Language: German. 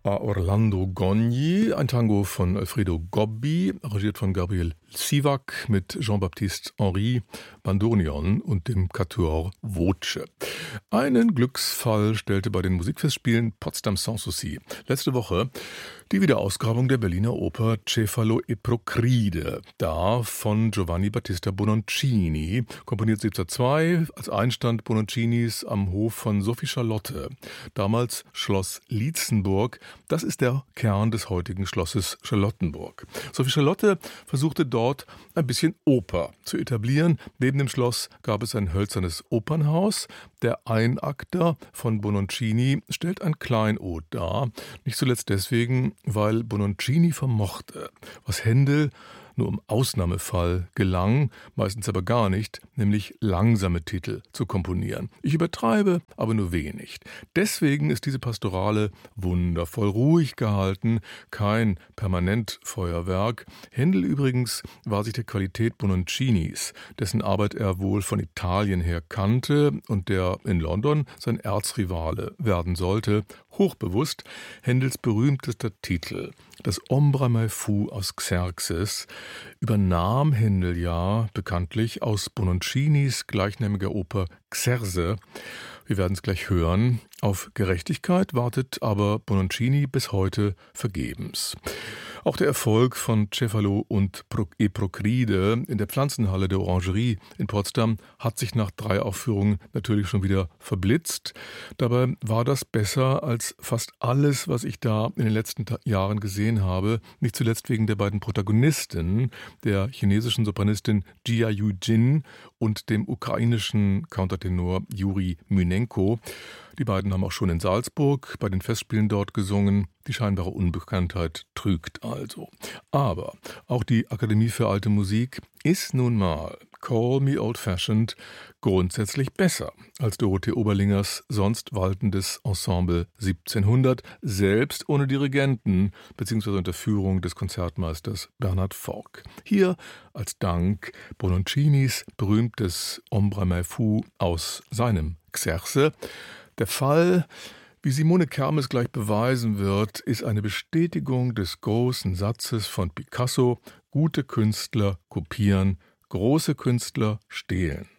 A Orlando Gogni, ein Tango von Alfredo Gobbi, arrangiert von Gabriel Sivak mit Jean-Baptiste Henry, Bandoneon und dem Quatuor Voce. Einen Glücksfall stellte bei den Musikfestspielen Potsdam Sans Souci letzte Woche die Wiederausgrabung der Berliner Oper Cefalo e Procride, da von Giovanni Battista Bononcini, komponiert 1702 als Einstand Bononcinis am Hof von Sophie Charlotte, damals Schloss Lietzenburg. Das ist der Kern des heutigen Schlosses Charlottenburg. Sophie Charlotte versuchte dort ein bisschen Oper zu etablieren. Neben dem Schloss gab es ein hölzernes Opernhaus. Der Einakter von Bononcini stellt ein Kleinod dar, nicht zuletzt deswegen, weil Bononcini vermochte, was Händel nur im Ausnahmefall gelang, meistens aber gar nicht, nämlich langsame Titel zu komponieren. Ich übertreibe, aber nur wenig. Deswegen ist diese Pastorale wundervoll ruhig gehalten, kein Permanentfeuerwerk. Händel übrigens war sich der Qualität Bononcinis, dessen Arbeit er wohl von Italien her kannte und der in London sein Erzrivale werden sollte, hochbewusst. Händels berühmtester Titel, das Ombra mai fu aus Xerxes, übernahm Händel ja bekanntlich aus Bononcinis gleichnamiger Oper Xerse. Wir werden es gleich hören. Auf Gerechtigkeit wartet aber Bononcini bis heute vergebens. Auch der Erfolg von Cefalo und e Procride in der Pflanzenhalle der Orangerie in Potsdam hat sich nach 3 Aufführungen natürlich schon wieder verblitzt. Dabei war das besser als fast alles, was ich da in den letzten Jahren gesehen habe. Nicht zuletzt wegen der beiden Protagonisten, der chinesischen Sopranistin Jia Yu-jin und dem ukrainischen Countertenor Juri Mynenko. Die beiden haben auch schon in Salzburg bei den Festspielen dort gesungen. Die scheinbare Unbekanntheit trügt also. Aber auch die Akademie für Alte Musik ist nun mal, call me old-fashioned, grundsätzlich besser als Dorothee Oberlingers sonst waltendes Ensemble 1700, selbst ohne Dirigenten bzw. unter Führung des Konzertmeisters Bernhard Forck. Hier als Dank Bononcinis berühmtes Ombra mai fu aus seinem Xerxe. Der Fall, wie Simone Kermes gleich beweisen wird, ist eine Bestätigung des großen Satzes von Picasso: Gute Künstler kopieren, große Künstler stehlen.